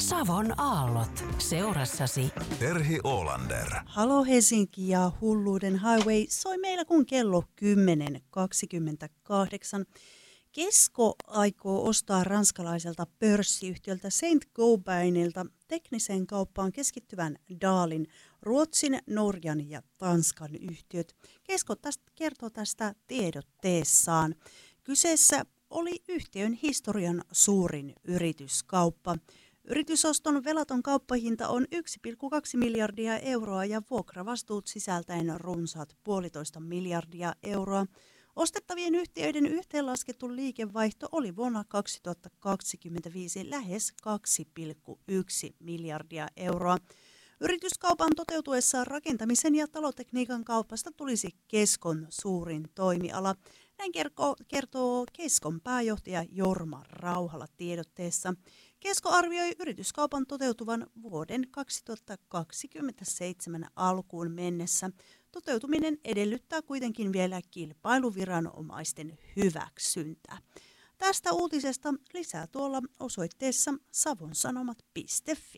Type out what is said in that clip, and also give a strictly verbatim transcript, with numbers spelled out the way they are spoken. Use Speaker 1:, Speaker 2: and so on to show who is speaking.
Speaker 1: Savon aallot seurassasi.
Speaker 2: Terhi Oolander.
Speaker 3: Halo Helsinki ja Hulluuden Highway soi meillä kun kello kymmenen kaksikymmentäkahdeksan. Kesko aikoo ostaa ranskalaiselta pörssiyhtiöltä Saint-Gobainilta tekniseen kauppaan keskittyvän Daalin, Ruotsin, Norjan ja Tanskan yhtiöt. Kesko tästä kertoo tästä tiedotteessaan. Kyseessä oli yhtiön historian suurin yrityskauppa. Yritysoston velaton kauppahinta on yksi pilkku kaksi miljardia euroa ja vuokravastuut sisältäen runsaat puolitoista miljardia euroa. Ostettavien yhtiöiden yhteenlaskettu liikevaihto oli vuonna kaksituhattakaksikymmentäviisi lähes kaksi pilkku yksi miljardia euroa. Yrityskaupan toteutuessa rakentamisen ja talotekniikan kaupasta tulisi Keskon suurin toimiala. Näin kertoo, kertoo Keskon pääjohtaja Jorma Rauhala tiedotteessa. Kesko arvioi yrityskaupan toteutuvan vuoden kaksituhattakaksikymmentäseitsemän alkuun mennessä. Toteutuminen edellyttää kuitenkin vielä kilpailuviranomaisten hyväksyntää. Tästä uutisesta lisää tuolla osoitteessa savonsanomat piste fi.